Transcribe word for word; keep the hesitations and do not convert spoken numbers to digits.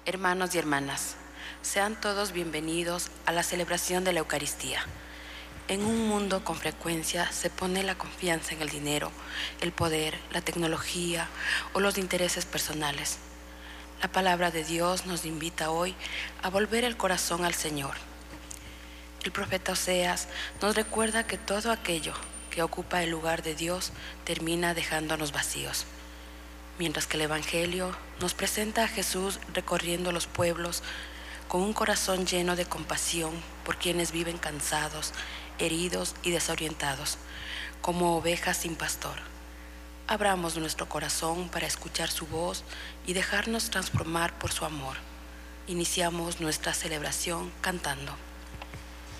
Hermanos y hermanas, sean todos bienvenidos a la celebración de la Eucaristía. En un mundo con frecuencia se pone la confianza en el dinero, el poder, la tecnología o los intereses personales. La palabra de Dios nos invita hoy a volver el corazón al Señor. El profeta Oseas nos recuerda que todo aquello que ocupa el lugar de Dios termina dejándonos vacíos, mientras que el Evangelio nos presenta a Jesús recorriendo los pueblos con un corazón lleno de compasión por quienes viven cansados, heridos y desorientados, como ovejas sin pastor. Abramos nuestro corazón para escuchar su voz y dejarnos transformar por su amor. Iniciamos nuestra celebración cantando.